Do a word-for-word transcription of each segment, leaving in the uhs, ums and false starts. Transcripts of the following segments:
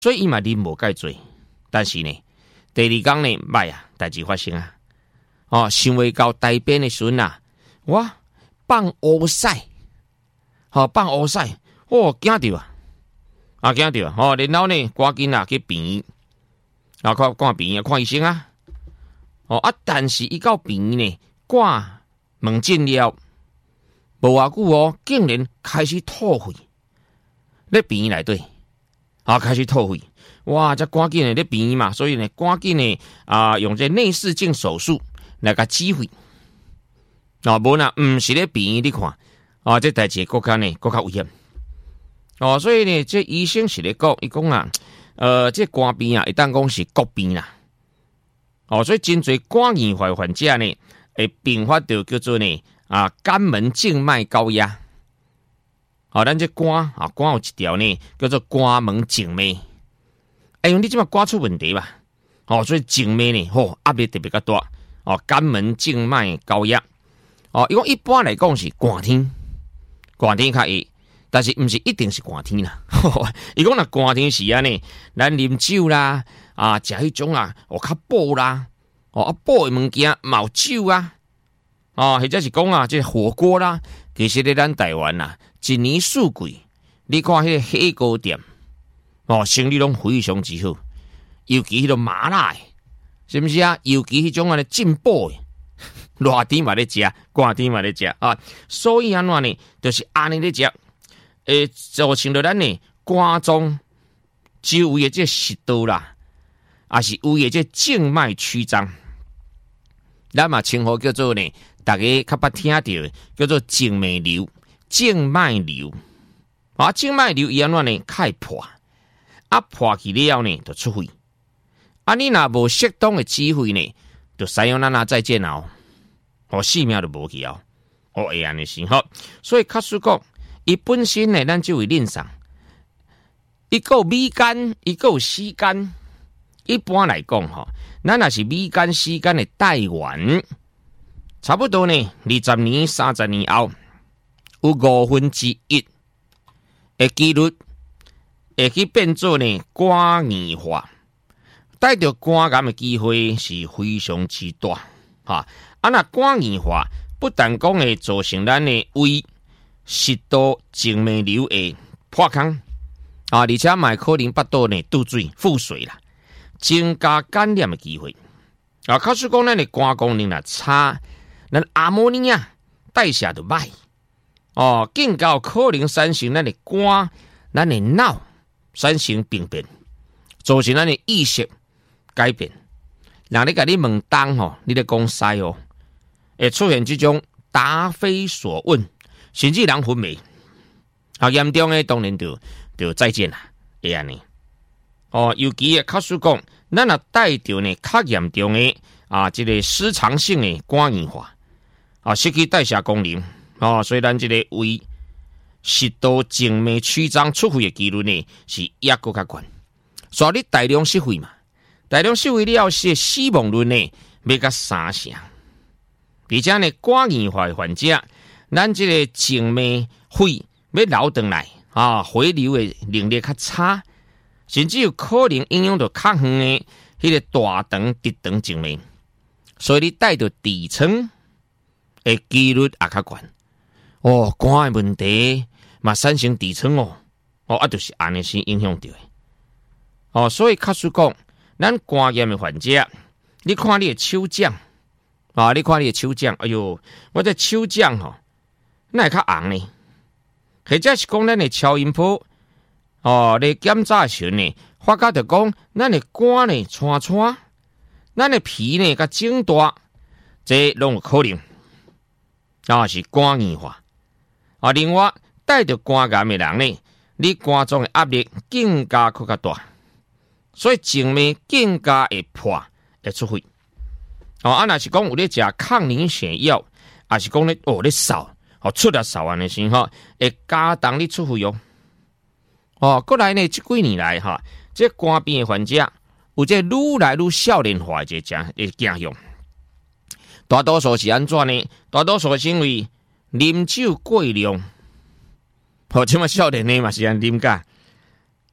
所以伊嘛啉无介多，但是呢，第二天呢，歹啊，代志发生啊，哦，想未到台边的时阵啊，我放乌屎，吼、哦、放乌屎，哦惊着啊，啊惊着啊，吼、哦，然后呢，赶紧啊去病院，啊看看病院看医生啊，哦啊，但是伊到病院呢，挂门诊了，无偌久哦，竟然开始吐血，咧病院内底。啊，开始吐血，哇！这赶紧的咧病院嘛，所以呢，赶紧的啊，用这内视镜手术来甲止血。啊，无啦，毋是咧病院你看，啊，这代志更加呢，更加危险。哦，所以呢，这医生是咧讲，伊讲啊，呃，这肝病啊，一旦讲是国病啦。哦，所以真侪肝硬化患者呢，会并发着叫做呢啊肝门静脉高压。哦，咱这肝啊，肝有一条呢，叫做肝门静脉。哎呦，你即马肝出问题吧？哦，所以静脉呢，吼、哦、压力特别较大。哦，肝门静脉高压。哦，伊讲一般来讲是寒天，寒天较热，但是毋是一定是寒天啦。伊讲若寒天时啊呢，咱啉酒啦，啊，食迄种啊，哦较补啦，哦啊补的物件嘛有酒啊，哦或者是讲啊，这火锅啦，其实咧咱台湾啊。一年四季，你看迄个火锅店，哦，生意拢非常之好，尤其迄个麻辣的，是毋是啊？尤其迄种啊咧进补的，热天嘛咧食，寒天嘛咧食啊。所以安怎呢？就是安尼咧食，诶，造成着咱呢肝脏周围的这湿度啦，也是胃的这静脉曲张，咱嘛称呼叫做呢，大家较捌听到叫做静脉瘤。静脉瘤啊，静脉瘤伊安怎呢？开破啊，破去了后呢，就出血。啊，你若无适当的机会呢，就使用咱啊再见哦，哦，性命就无去哦，哦，会安尼是吼。所以卡叔讲，伊本身呢，咱就会认上，伊有米肝，伊有死肝。一般来讲吼，咱若是米肝、死肝的带源，差不多呢，二十年、三十年后。有五分之一的几率会去变做呢肝硬化，带着肝癌的机会是非常之大哈。啊，那肝硬化不但讲会造成咱的胃、食道、静脉瘤的破空啊，而且嘛可能腹肚呢肚水、腹水啦，增加感染的机会啊。假使讲咱的肝功能若差，咱阿摩尼亚代谢就歹。哦，更加有可能产生咱的肝、咱的脑产生病变，造成咱的意识改变。让你甲你问当吼，你咧讲西哦，会出现这种答非所问，甚至人昏迷。啊，严重的当然就就再见啦，会安尼。哦，尤其啊，假使讲，咱若带着呢较严重的啊，这个失常性的肝硬化，啊，失去代谢功能。哦，所以咱这个胃、食道、静脉曲张出血的几率呢，是也搁较悬。所以你大量失血嘛，大量失血了后，是死亡率呢要甲三成。而且呢，肝硬化的患者，咱这个静脉血要流转来啊，回流的能力较差，甚至有可能影响到较远的迄个大肠、直肠静脉。所以你带着底层的几率也较悬。哦，肝的问题嘛产生痔疮哦，哦啊，就是安尼先影响到的。哦，所以假使讲，咱肝炎的患者，你看你的手掌啊，你看你的手掌，哎呦，我这手掌吼，那会较红呢？或者是讲咱的超音波哦，咧检查时阵呢，发觉着讲咱的肝呢穿穿，咱的皮呢甲肿大，这拢有可能啊是肝硬化。啊，另外带着肝癌的人呢，你肝脏的压力更加更加大，所以静脉更加会破会出血。哦，啊，若是讲有咧食抗凝血药，也是讲咧哦咧扫，哦出了扫完的时候，会加重你出血哟。哦，过来呢，这几年来哈，这肝病的患者有这愈来愈少年化的这的倾向。大多数是安怎呢？大多数是因为啉酒过量，好，即么少年呢嘛是安啉噶，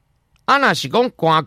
啊，若是讲寒